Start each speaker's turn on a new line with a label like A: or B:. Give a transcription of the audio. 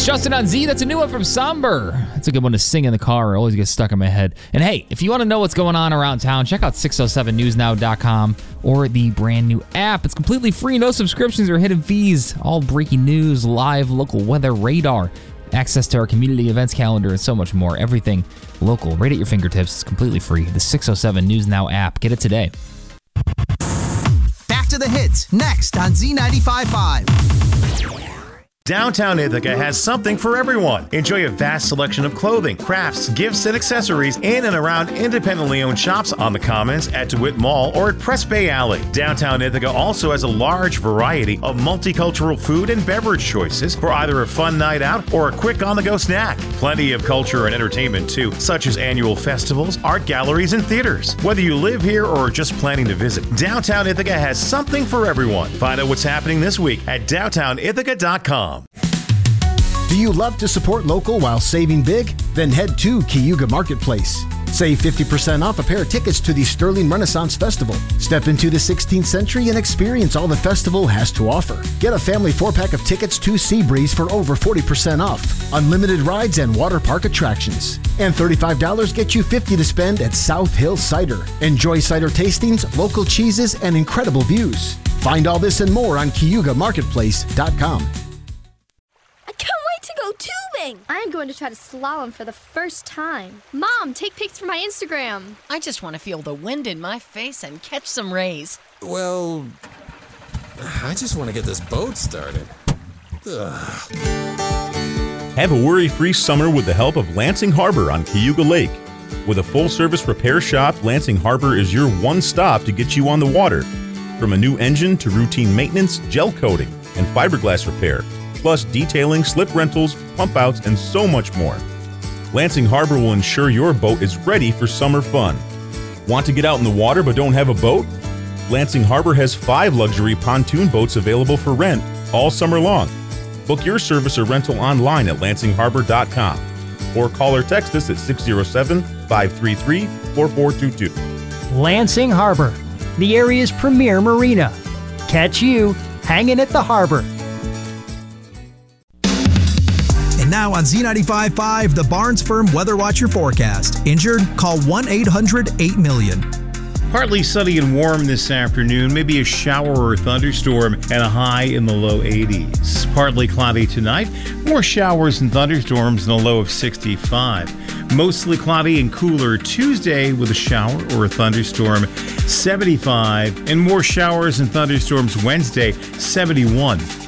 A: It's Justin on Z. That's a new one from Somber. That's a good one to sing in the car. It always gets stuck in my head. And hey, if you want to know what's going on around town, check out 607newsnow.com or the brand new app. It's completely free, no subscriptions or hidden fees. All breaking news, live local weather radar, access to our community events calendar, and so much more. Everything local, right at your fingertips. It's completely free. The 607 News Now app. Get it today.
B: Back to the hits, next on Z95.5.
C: Downtown Ithaca has something for everyone. Enjoy a vast selection of clothing, crafts, gifts, and accessories in and around independently owned shops on the Commons, at DeWitt Mall, or at Press Bay Alley. Downtown Ithaca also has a large variety of multicultural food and beverage choices for either a fun night out or a quick on-the-go snack. Plenty of culture and entertainment, too, such as annual festivals, art galleries, and theaters. Whether you live here or are just planning to visit, Downtown Ithaca has something for everyone. Find out what's happening this week at downtownithaca.com.
D: Do you love to support local while saving big? Then head to Cayuga Marketplace. Save 50% off a pair of tickets to the Sterling Renaissance Festival. Step into the 16th century and experience all the festival has to offer. Get a family 4-pack of tickets to Seabreeze for over 40% off. Unlimited rides and water park attractions. And $35 gets you $50 to spend at South Hill Cider. Enjoy cider tastings, local cheeses, and incredible views. Find all this and more on CayugaMarketplace.com.
E: To go tubing. I'm going to try to slalom for the first time. Mom, take pics for my Instagram.
F: I just want to feel the wind in my face and catch some rays.
G: Well, I just want to get this boat started. Ugh.
H: Have a worry-free summer with the help of Lansing Harbor on Cayuga Lake. With a full-service repair shop, Lansing Harbor is your one stop to get you on the water. From a new engine to routine maintenance, gel coating, and fiberglass repair, plus detailing, slip rentals, pump outs, and so much more. Lansing Harbor will ensure your boat is ready for summer fun. Want to get out in the water but don't have a boat? Lansing Harbor has 5 luxury pontoon boats available for rent all summer long. Book your service or rental online at LansingHarbor.com or call or text us at 607-533-4422.
I: Lansing Harbor, the area's premier marina. Catch you hanging at the harbor.
B: Now on Z95.5, the Barnes Firm Weather Watcher forecast. Injured? Call 1-800-8-million.
J: Partly sunny and warm this afternoon, maybe a shower or thunderstorm, and a high in the low 80s. Partly cloudy tonight, more showers and thunderstorms and a low of 65. Mostly cloudy and cooler Tuesday with a shower or a thunderstorm, 75. And more showers and thunderstorms Wednesday, 71.